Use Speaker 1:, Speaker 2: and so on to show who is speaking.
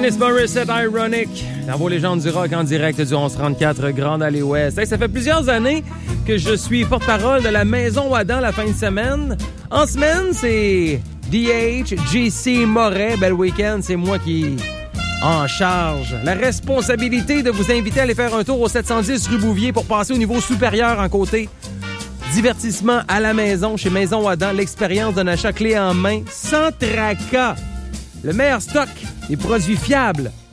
Speaker 1: Alanis Morissette, Ironic, la voix légende du rock en direct du 1134 Grande Allée Ouest. Hey, ça fait plusieurs années que je suis porte-parole de la Maison Adam la fin de semaine. En semaine, c'est DH, JC, Moret. Bel week-end, c'est moi qui en charge. La responsabilité de vous inviter à aller faire un tour au 710 rue Bouvier pour passer au niveau supérieur en côté. Divertissement à la maison chez Maison Adam. L'expérience d'un achat clé en main sans tracas. Le meilleur stock, les produits fiables,